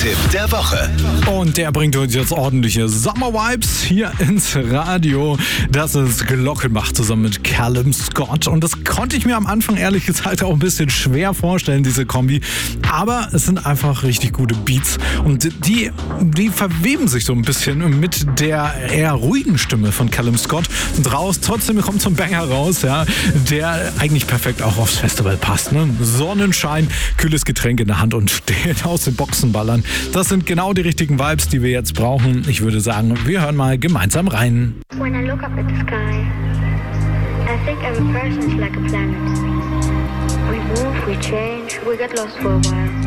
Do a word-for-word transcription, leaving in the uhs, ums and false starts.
Tipp der Woche. Und der bringt uns jetzt ordentliche Summer-Vibes hier ins Radio. Das ist Glockenbach zusammen mit Callum Scott. Und das konnte ich mir am Anfang ehrlich gesagt auch ein bisschen schwer vorstellen, diese Kombi. Aber es sind einfach richtig gute Beats. Und die, die verweben sich so ein bisschen mit der eher ruhigen Stimme von Callum Scott. Und raus, trotzdem kommt so ein Banger raus, ja, der eigentlich perfekt auch aufs Festival passt. Ne? Sonnenschein, kühles Getränk in der Hand und stehen aus den Boxen ballern. Das sind genau die richtigen Vibes, die wir jetzt brauchen. Ich würde sagen, wir hören mal gemeinsam rein. When I look up at the sky, I think every person's like a planet. We move, we change, we get lost for a while.